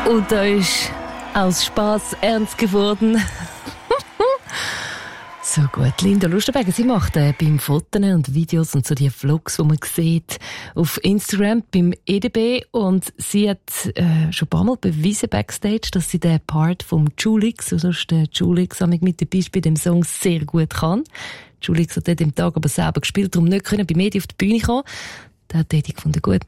Und da ist aus Spaß ernst geworden. So gut, Linda Lustenberger, sie macht beim Fotos und Videos und so die Vlogs, die man sieht, auf Instagram beim EDB, und sie hat schon ein paar Mal bewiesen backstage, dass sie den Part vom Julix, also der Julix mit dabei ist bei dem Song, sehr gut kann. Julix hat dort am Tag aber selber gespielt, darum nicht können bei Medien auf die Bühne kommen. Da hat Eddie gefunden, gut,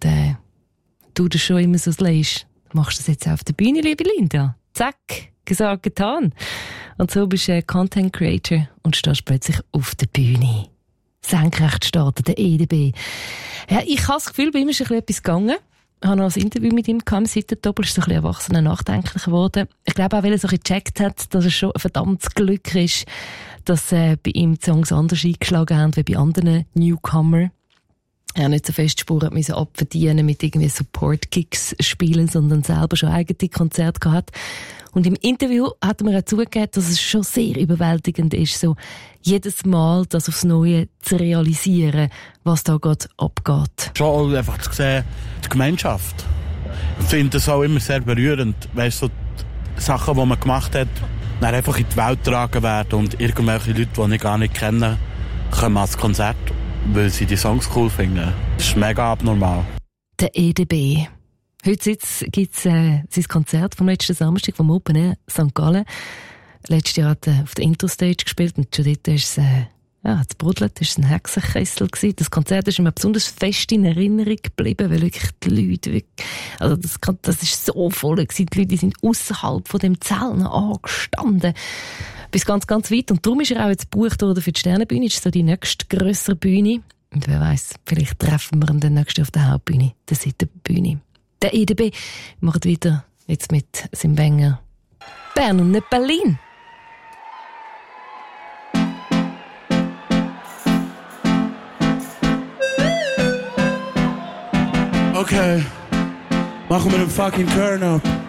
du das schon immer so leist, machst du das jetzt auch auf der Bühne, liebe Linda. Zack, gesagt, getan. Und so bist du Content Creator und stehst plötzlich auf der Bühne. Senkrecht starten, der EDB. Ja, ich habe das Gefühl, bei ihm ist ein bisschen etwas gegangen. Ich habe noch ein Interview mit ihm gehabt, seit der Doppel ist so ein bisschen erwachsener, nachdenklicher geworden. Ich glaube auch, weil er so ein bisschen gecheckt hat, dass es schon ein verdammtes Glück ist, dass bei ihm die Songs anders eingeschlagen haben wie bei anderen Newcomer. Er nicht so fest Spuren müssen abverdienen mit irgendwie Support-Kicks spielen, sondern selber schon eigene Konzerte gehabt. Und im Interview hat er mir auch zugegeben, dass es schon sehr überwältigend ist, so jedes Mal das aufs Neue zu realisieren, was da gerade abgeht. Schon einfach zu sehen, die Gemeinschaft. Ich finde das auch immer sehr berührend, weißt du, so die Sachen, die man gemacht hat, dann einfach in die Welt getragen werden und irgendwelche Leute, die ich gar nicht kenne, kommen ans Konzert, weil sie die Songs cool finden. Das ist mega abnormal. Der EDB. Heute gibt es sein Konzert vom letzten Samstag vom Open Air St. Gallen. Letztes Jahr hat er auf der Intro-Stage gespielt und schon dort ist es brodelt, das war ein Hexenkessel gewesen. Das Konzert ist mir besonders fest in Erinnerung geblieben, weil wirklich die Leute, also das ist so voll gewesen. Die Leute sind außerhalb von dem Zelt noch angestanden. Bis ganz, ganz weit. Und darum ist er auch jetzt gebucht worden für die Sternenbühne. Das ist so die nächste grössere Bühne. Und wer weiss, vielleicht treffen wir ihn dann nächstes auf der Hauptbühne, der Seitenbühne. Der EDB macht wieder jetzt mit seinem Banger Bern und nicht Berlin. Okay, machen wir den fucking Turn up.